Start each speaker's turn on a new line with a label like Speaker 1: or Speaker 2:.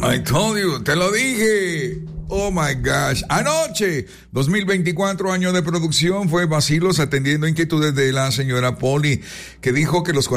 Speaker 1: I told you, te lo dije. Oh my gosh. Anoche, 2024 años de producción, fue Vacilos atendiendo inquietudes de la señora Poli, que dijo que los